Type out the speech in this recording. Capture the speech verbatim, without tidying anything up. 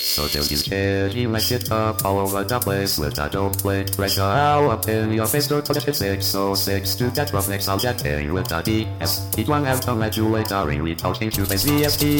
So till you scared, he mess it up all over the place with a don't play. Pressure out up in your face, don't touch it six oh six to get rough next, I'll get pain with the D S. It won't have to let you later, ring, we talking to face V S T.